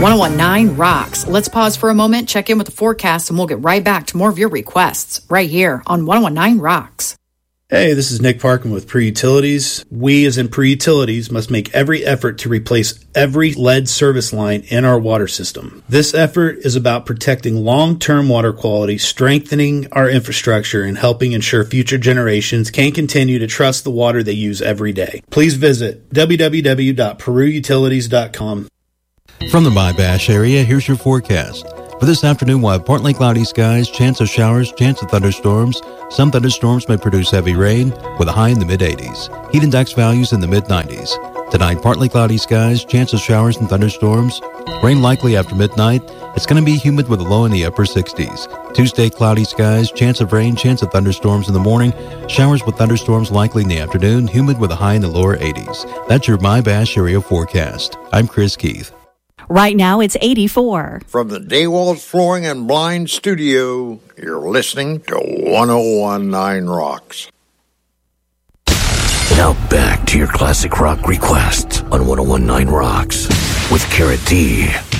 1019 rocks. Let's pause for a moment, check in with the forecast, and we'll get right back to more of your requests right here on 1019 Rocks. Hey, this is Nick Parkin with Pre-Utilities. We, as in Pre-Utilities, must make every effort to replace every lead service line in our water system. This effort is about protecting long-term water quality, strengthening our infrastructure, and helping ensure future generations can continue to trust the water they use every day. Please visit www.peruutilities.com. From the My-Bash area, here's your forecast. For this afternoon, we'll have partly cloudy skies, chance of showers, chance of thunderstorms. Some thunderstorms may produce heavy rain with a high in the mid-80s. Heat index values in the mid-90s. Tonight, partly cloudy skies, chance of showers and thunderstorms. Rain likely after midnight. It's going to be humid with a low in the upper 60s. Tuesday, cloudy skies, chance of rain, chance of thunderstorms in the morning. Showers with thunderstorms likely in the afternoon, humid with a high in the lower 80s. That's your My-Bash area forecast. I'm Chris Keith. Right now, it's 84. From the Daywalls Flooring and Blind Studio, you're listening to 1019 Rocks. Now back to your classic rock requests on 1019 Rocks with Carrot D.